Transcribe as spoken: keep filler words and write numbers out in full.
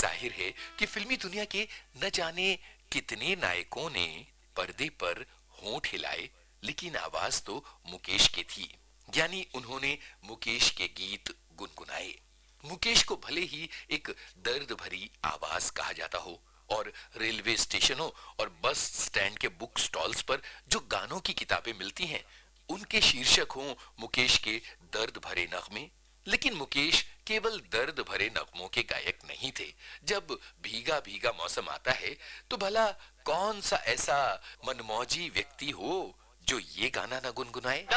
जाहिर है कि फिल्मी दुनिया के न जाने कितने नायकों ने पर्दे पर होंठ हिलाए, लेकिन आवाज तो मुकेश की थी। यानी उन्होंने मुकेश के गीत गुनगुनाए। मुकेश को भले ही एक दर्द भरी आवाज कहा जाता हो और रेलवे स्टेशनों और बस स्टैंड के बुक स्टॉल्स पर जो गानों की किताबें मिलती हैं, उनके शीर्षक हों मुकेश के दर्द भरे नगमे, लेकिन मुकेश केवल दर्द भरे नगमों के गायक नहीं थे। जब भीगा भीगा मौसम आता है तो भला कौन सा ऐसा मनमौजी व्यक्ति हो जो ये गाना ना गुनगुनाए।